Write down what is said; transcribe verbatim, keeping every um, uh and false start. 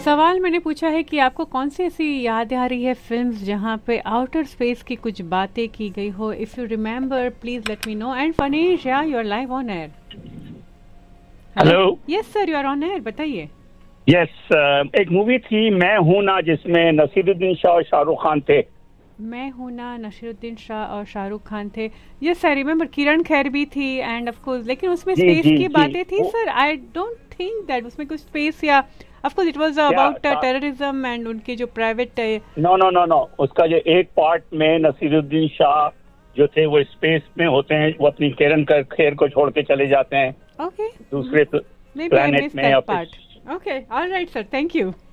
सवाल मैंने पूछा है कि आपको कौन सी ऐसी याद आ रही है फिल्म्स जहाँ पे आउटर स्पेस की कुछ बातें की गई हो. If you remember please let me know. And Phanish, या you are live on air. Hello. Yes sir, you are on air. बताइए. यस, एक मूवी थी मैं हूं ना, जिसमें नसीरुद्दीन शाह और शाहरुख खान थे. मैं हूं ना, नसीरुद्दीन शाह और शाहरुख खान थे. Yes I remember. किरण खेर भी थी एंड ऑफ कोर्स, लेकिन उसमें जी, स्पेस जी, की जी. बातें थी वो- sir. I don't think that उसमें कुछ स्पेस या of course it was about था? टेररिज्म एंड उनके जो private. No no no no उसका जो एक पार्ट में नसीरुद्दीन शाह जो थे वो स्पेस में होते हैं, वो अपनी किरण कर खेर को छोड़ के चले जाते हैं ओके. दूसरे Maybe I प्लैनेट missed में. that या फिर- part. Okay, all right, sir. Thank you.